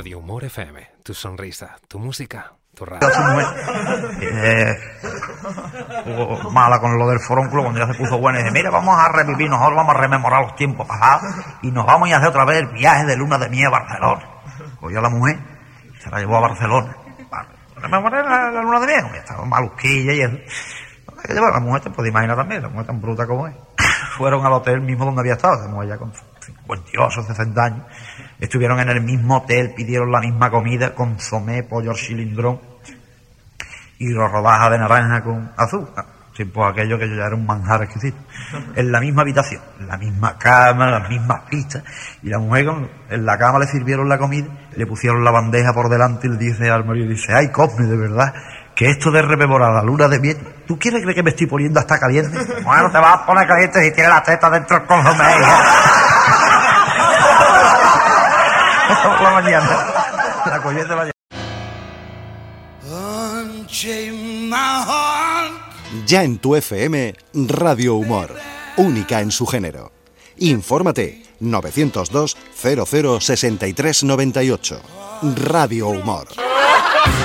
Radio Humor FM, tu sonrisa, tu música, tu radio. Mala con lo del forúnculo, cuando ya se puso buena, y dice, mira, vamos a revivir, nosotros vamos a rememorar los tiempos pasados y nos vamos a hacer otra vez el viaje de luna de miel a Barcelona. Cogió a la mujer y se la llevó a Barcelona. Rememorar la luna de miel, ya estaba malusquilla y eso. La mujer, te puedes imaginar también, la mujer tan bruta como es. Fueron al hotel mismo donde había estado, estamos allá con 58, 60 años. Estuvieron en el mismo hotel, pidieron la misma comida, consomé, pollo al cilindrón y rodajas de naranja con azúcar. Sí, pues aquello que ya era un manjar exquisito. En la misma habitación, en la misma cama, las mismas pistas. Y la mujer, en la cama le sirvieron la comida, le pusieron la bandeja por delante y le dice al marido, dice, ay, Cosme, de verdad, que esto de rememorar la luna de miel, ¿tú quieres creer que me estoy poniendo hasta caliente? Bueno, te vas a poner caliente si tienes la teta dentro del consomé. Por la mañana. La cogió de la mañana. Ya en tu FM, Radio Humor, única en su género. Infórmate 902 00 63 98. Radio Humor.